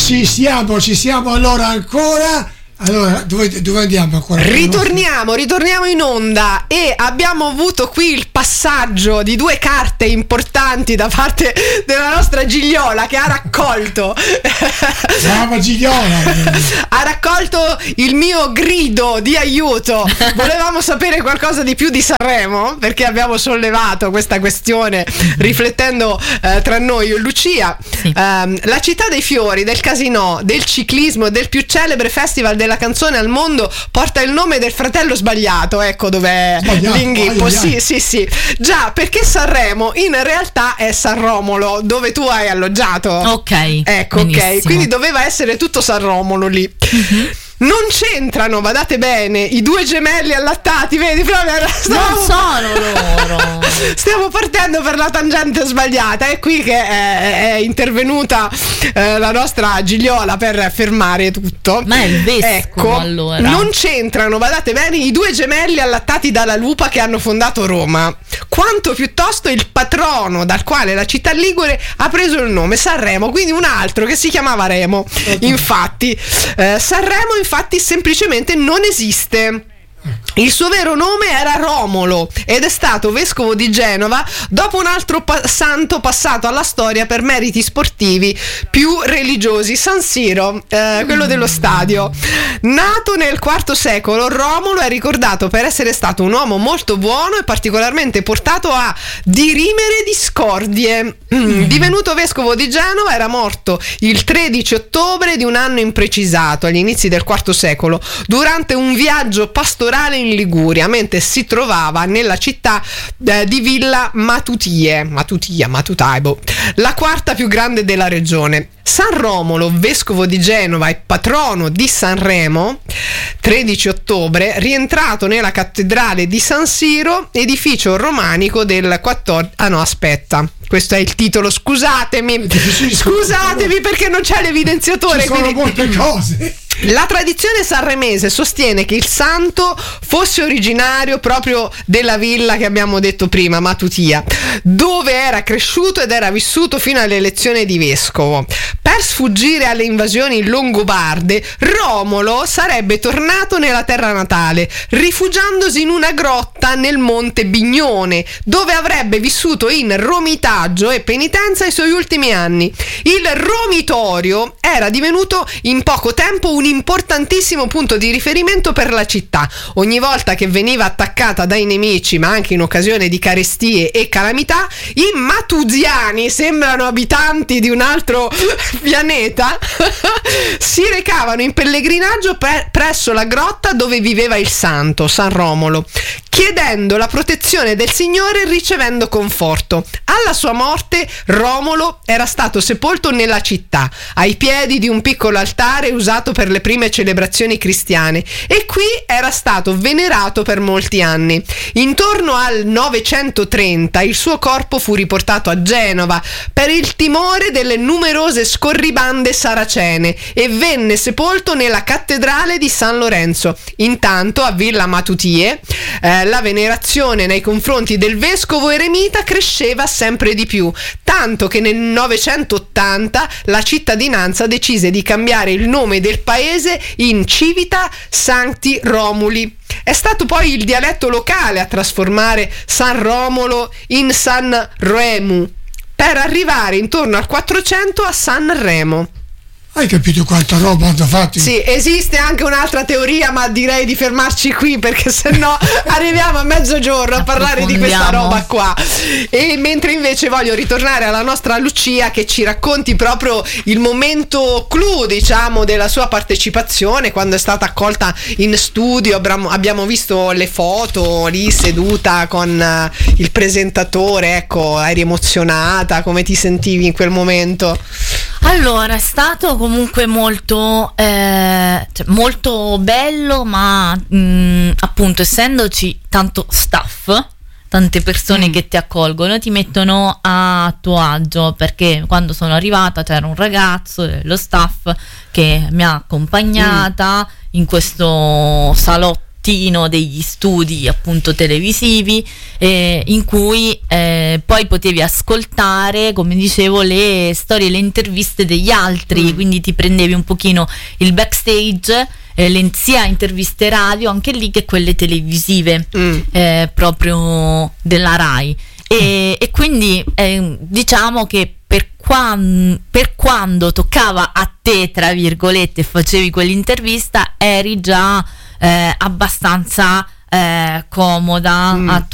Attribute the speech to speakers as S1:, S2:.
S1: Ci siamo allora ancora. Allora, dove andiamo ancora?
S2: Ritorniamo in onda e abbiamo avuto qui il passaggio di 2 carte importanti da parte della nostra Gigliola, che ha raccolto
S1: Brava Gigliola!
S2: ha raccolto il mio grido di aiuto. Volevamo sapere qualcosa di più di Sanremo, perché abbiamo sollevato questa questione riflettendo tra noi, io e Lucia.
S3: Sì.
S2: La città dei fiori, del casinò, del ciclismo e del più celebre festival della canzone al mondo porta il nome del fratello sbagliato. Ecco dov'è l'inghippo. Sì. Già, perché Sanremo in realtà è San Romolo, dove tu hai alloggiato.
S3: Ok.
S2: Ecco,
S3: benissimo.
S2: ok. Quindi doveva essere tutto San Romolo lì. Non c'entrano, badate bene, i 2 gemelli allattati, vedi?
S3: Non sono loro.
S2: Stiamo partendo per la tangente sbagliata. È qui che è intervenuta la nostra Gigliola per fermare tutto.
S3: Ma è il vescovo, allora.
S2: Non c'entrano, badate bene, i 2 gemelli allattati dalla lupa che hanno fondato Roma, quanto piuttosto il patrono dal quale la città ligure ha preso il nome, Sanremo, quindi un altro che si chiamava Remo. Infatti Sanremo infatti semplicemente non esiste. Il suo vero nome era Romolo ed è stato vescovo di Genova dopo un altro santo passato alla storia per meriti sportivi più religiosi, San Siro, quello dello stadio. Nato nel IV secolo, Romolo è ricordato per essere stato un uomo molto buono e particolarmente portato a dirimere discordie. Divenuto vescovo di Genova, era morto il 13 ottobre di un anno imprecisato, agli inizi del IV secolo, durante un viaggio pastorale in Liguria, mentre si trovava nella città di Villa Matutaibo, la quarta più grande della regione. San Romolo, vescovo di Genova e patrono di Sanremo, 13 ottobre, rientrato nella cattedrale di San Siro, edificio romanico del 14. Ah no, aspetta. Questo è il titolo, scusatemi perché non c'è l'evidenziatore.
S1: Ci sono molte cose.
S2: La tradizione sanremese sostiene che il santo fosse originario proprio della villa che abbiamo detto prima, Matutia, dove era cresciuto ed era vissuto fino all'elezione di vescovo. Per sfuggire alle invasioni longobarde, Romolo sarebbe tornato nella terra natale, rifugiandosi in una grotta nel monte Bignone, dove avrebbe vissuto in romitaggio e penitenza i suoi ultimi anni. Il romitorio era divenuto in poco tempo un importantissimo punto di riferimento per la città. Ogni volta che veniva attaccata dai nemici, ma anche in occasione di carestie e calamità, i matuziani, sembrano abitanti di un altro pianeta, si recavano in pellegrinaggio presso la grotta dove viveva il santo, San Romolo, chiedendo la protezione del Signore e ricevendo conforto. Alla sua morte Romolo era stato sepolto nella città, ai piedi di un piccolo altare usato per le prime celebrazioni cristiane, e qui era stato venerato per molti anni. Intorno al 930 il suo corpo fu riportato a Genova per il timore delle numerose scorribande saracene e venne sepolto nella cattedrale di San Lorenzo. Intanto a Villa Matutie la venerazione nei confronti del vescovo eremita cresceva sempre di più, tanto che nel 980 la cittadinanza decise di cambiare il nome del paese in Civita Sancti Romuli. È stato poi il dialetto locale a trasformare San Romolo in San Remu, per arrivare intorno al 400 a San Remo.
S1: Hai capito quanta roba hanno fatto?
S2: Sì, esiste anche un'altra teoria, ma direi di fermarci qui, perché sennò arriviamo a mezzogiorno a parlare di questa roba qua. E mentre invece voglio ritornare alla nostra Lucia, che ci racconti proprio il momento clou, diciamo, della sua partecipazione, quando è stata accolta in studio. Abbiamo visto le foto lì seduta con il presentatore. Ecco, eri emozionata, come ti sentivi in quel momento?
S3: Allora, è stato comunque molto molto bello, ma appunto, essendoci tanto staff, tante persone che ti accolgono, ti mettono a tuo agio, perché quando sono arrivata c'era un ragazzo dello staff che mi ha accompagnata in questo salotto degli studi appunto televisivi, in cui poi potevi ascoltare, come dicevo, le storie, le interviste degli altri, quindi ti prendevi un pochino il backstage, sia interviste radio anche lì che quelle televisive, proprio della Rai, e quindi diciamo che per quando toccava a te, tra virgolette, facevi quell'intervista, eri già abbastanza comoda a